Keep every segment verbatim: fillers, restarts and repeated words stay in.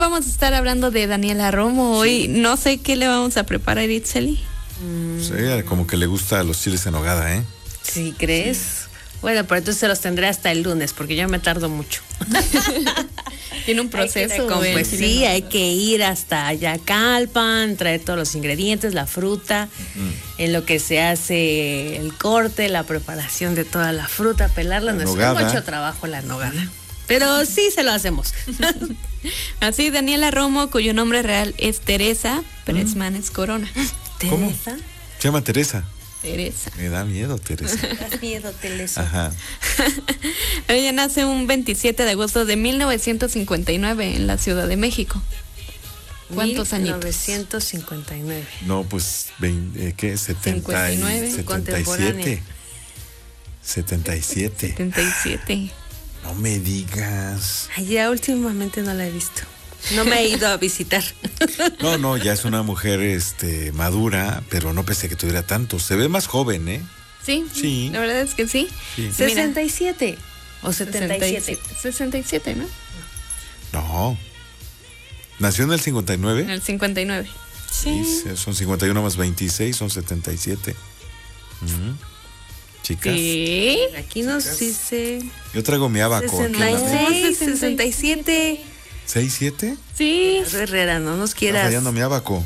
Vamos a estar hablando de Daniela Romo hoy. Sí. No sé qué le vamos a preparar, Itzeli. Mm. Sí, como que le gusta los chiles en nogada, ¿eh? ¿Sí crees? Sí. Bueno, pero entonces se los tendré hasta el lunes, porque yo me tardo mucho. Tiene un proceso. Con, pues sí, hay que ir hasta Ayacalpan, traer todos los ingredientes, la fruta, mm. en lo que se hace el corte, la preparación de toda la fruta, pelarla. No es mucho trabajo la nogada. Pero sí se lo hacemos. Así, Daniela Romo, cuyo nombre real es Teresa Pérez Manes Corona. ¿Cómo? ¿Teresa? Se llama Teresa. Teresa. Me da miedo, Teresa. Me da miedo, Teresa. Ajá. Ella nace un veintisiete de agosto de mil novecientos cincuenta y nueve en la Ciudad de México. ¿Cuántos años? mil novecientos cincuenta y nueve. No, pues, veinte, ¿qué? setenta y nueve. setenta y siete. setenta y siete. setenta y siete. No me digas. Ay, ya últimamente no la he visto. No me he ido a visitar. No, no, ya es una mujer este, madura, pero no pensé que tuviera tanto. Se ve más joven, ¿eh? Sí, sí. La verdad es que sí. sí. sesenta y siete o setenta y siete. sesenta y siete, ¿no? No. ¿Nació en el cincuenta y nueve? En el cincuenta y nueve. Sí. sí son cincuenta y uno más veintiséis, son setenta y siete. Uh-huh. Chicas. Sí. Aquí nos dice. Yo traigo mi abaco. sesenta y seis, sesenta y siete. ¿seis, siete? Sí. Herrera, no nos quieras. Está fallando mi abaco.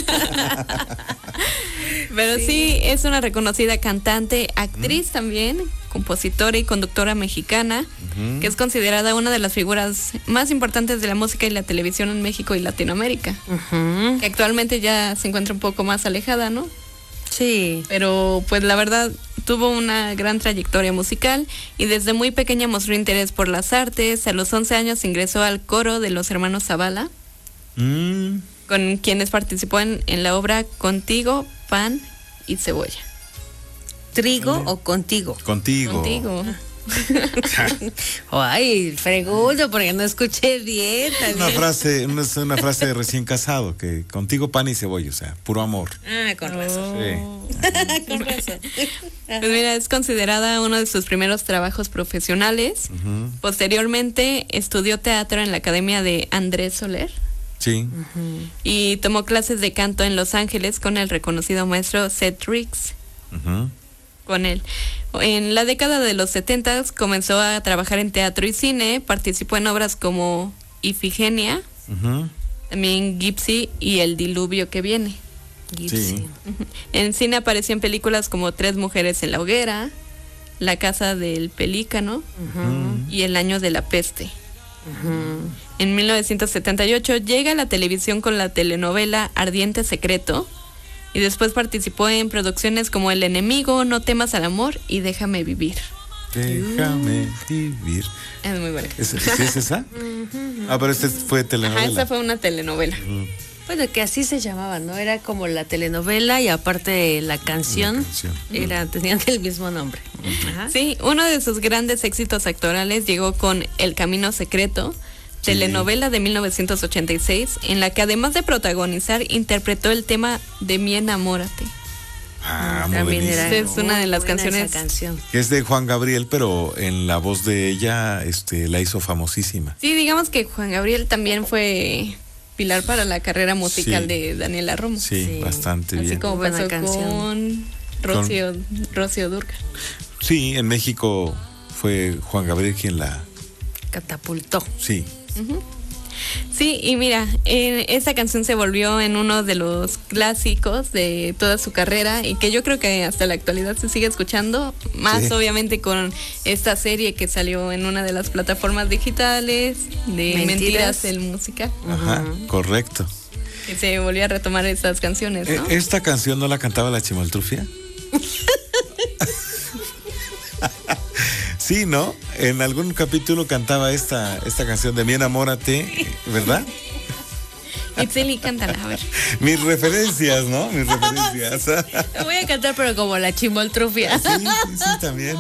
Pero sí. sí, es una reconocida cantante, actriz mm. también, compositora y conductora mexicana, uh-huh. que es considerada una de las figuras más importantes de la música y la televisión en México y Latinoamérica. Uh-huh. Que actualmente ya se encuentra un poco más alejada, ¿no? Sí. Pero pues la verdad tuvo una gran trayectoria musical y desde muy pequeña mostró interés por las artes. A los once años ingresó al coro de los hermanos Zavala, mm. con quienes participó en, en la obra Contigo, Pan y Cebolla. ¿Trigo ¿Dónde? o contigo? Contigo. Contigo. Ay, pregunto porque no escuché bien. Una frase, una, una frase de recién casado, que contigo pan y cebolla, o sea, puro amor. Ah, con razón. Sí. Con razón. Pues mira, es considerada uno de sus primeros trabajos profesionales. Uh-huh. Posteriormente estudió teatro en la Academia de Andrés Soler. Sí. Uh-huh. Y tomó clases de canto en Los Ángeles con el reconocido maestro Seth Riggs. Uh-huh. Con él. En la década de los setentas comenzó a trabajar en teatro y cine, participó en obras como Ifigenia, uh-huh. también Gypsy y El diluvio que viene. Gypsy. Sí. Uh-huh. En cine apareció en películas como Tres mujeres en la hoguera, La casa del pelícano uh-huh. y El año de la peste. Uh-huh. En mil novecientos setenta y ocho llega a la televisión con la telenovela Ardiente Secreto. Y después participó en producciones como El enemigo, No temas al amor y Déjame vivir. Déjame uh. vivir. Es muy buena. ¿Es, ¿sí es esa? Uh-huh. Ah, pero esta fue telenovela. Ajá, esa fue una telenovela. Uh-huh. Bueno, que así se llamaba, ¿no? Era como la telenovela y aparte la canción, la canción. Era, uh-huh. tenían el mismo nombre. Uh-huh. Ajá. Sí, uno de sus grandes éxitos actorales llegó con El camino secreto, sí. telenovela de mil novecientos ochenta y seis, en la que además de protagonizar, interpretó el tema de Mi enamórate. Ah, muy También era es una de las canciones canción. Que es de Juan Gabriel, pero en la voz de ella este, la hizo famosísima. Sí, digamos que Juan Gabriel también fue pilar para la carrera musical sí. de Daniela Romo. Sí, sí. bastante Así bien. Así como pasó con Rocío, con Rocío Dúrcal. Sí, en México fue Juan Gabriel quien la catapultó. Sí. Uh-huh. Sí, y mira, eh, esta canción se volvió en uno de los clásicos de toda su carrera y que yo creo que hasta la actualidad se sigue escuchando, más sí. obviamente con esta serie que salió en una de las plataformas digitales de Mentiras, Mentiras el musical. Ajá, uh-huh. correcto. Y se volvió a retomar estas canciones, ¿no? ¿Esta canción no la cantaba la Chimoltrufia? Sí, ¿no? En algún capítulo cantaba esta, esta canción de Mi enamórate, ¿verdad? Itzeli, cántala, a ver. Mis referencias, ¿no? Mis referencias. Lo voy a cantar, pero como la Chimoltrufia. Sí, sí, sí, también.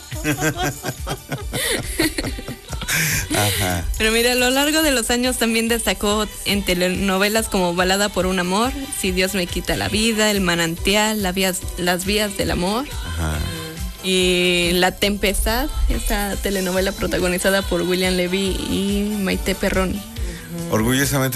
Ajá. Pero mira, a lo largo de los años también destacó en telenovelas como Balada por un amor, Si Dios me quita la vida, El manantial, la vías, Las vías del amor. Ajá. Y La tempestad, esta telenovela protagonizada por William Levy y Maite Perroni. Orgullosamente